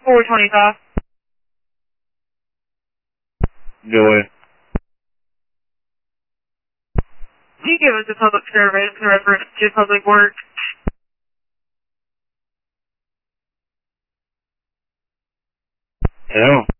420 South. Go away. Can you give us a public service in reference to public work? Hello?